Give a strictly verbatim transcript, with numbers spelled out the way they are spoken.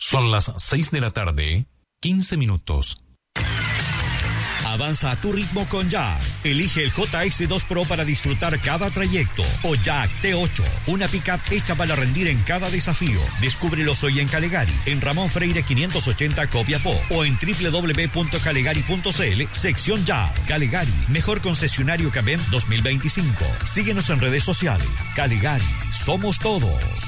Son las seis de la tarde, quince minutos. Avanza a tu ritmo con Jack. Elige el J S dos Pro para disfrutar cada trayecto. O Jack T ocho, una pickup hecha para rendir en cada desafío. Descúbrelos hoy en Calegari, en Ramón Freire quinientos ochenta Copiapó, o en doble u doble u doble u punto calegari punto c l, sección Jack. Calegari, mejor concesionario Cabem dos mil veinticinco. Síguenos en redes sociales. Calegari, somos todos.